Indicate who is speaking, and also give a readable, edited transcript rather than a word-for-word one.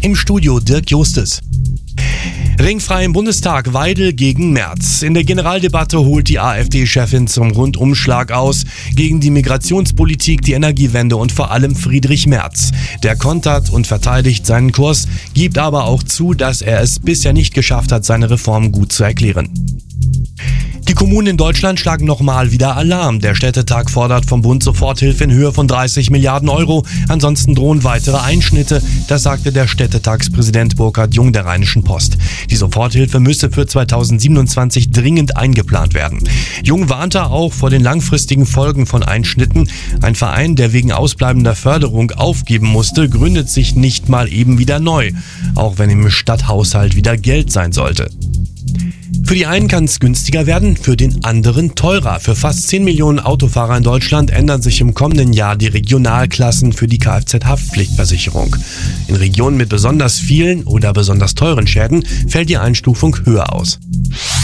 Speaker 1: Im Studio Dirk Justes. Ringfrei im Bundestag, Weidel gegen Merz. In der Generaldebatte holt die AfD-Chefin zum Rundumschlag aus gegen die Migrationspolitik, die Energiewende und vor allem Friedrich Merz. Der kontert und verteidigt seinen Kurs, gibt aber auch zu, dass er es bisher nicht geschafft hat, seine Reform gut zu erklären. Die Kommunen in Deutschland schlagen nochmal wieder Alarm. Der Städtetag fordert vom Bund Soforthilfe in Höhe von 30 Milliarden Euro. Ansonsten drohen weitere Einschnitte. Das sagte der Städtetagspräsident Burkhard Jung der Rheinischen Post. Die Soforthilfe müsse für 2027 dringend eingeplant werden. Jung warnte auch vor den langfristigen Folgen von Einschnitten. Ein Verein, der wegen ausbleibender Förderung aufgeben musste, gründet sich nicht mal eben wieder neu. Auch wenn im Stadthaushalt wieder Geld sein sollte. Für die einen kann es günstiger werden, für den anderen teurer. Für fast 10 Millionen Autofahrer in Deutschland ändern sich im kommenden Jahr die Regionalklassen für die Kfz-Haftpflichtversicherung. In Regionen mit besonders vielen oder besonders teuren Schäden fällt die Einstufung höher aus.